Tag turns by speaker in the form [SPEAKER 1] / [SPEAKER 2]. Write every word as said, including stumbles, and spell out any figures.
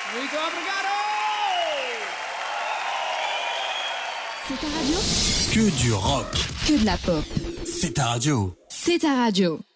[SPEAKER 1] Muito obrigado!
[SPEAKER 2] C'est ta radio?
[SPEAKER 3] Que du rock.
[SPEAKER 2] Que de la pop.
[SPEAKER 3] C'est ta radio.
[SPEAKER 2] C'est ta radio.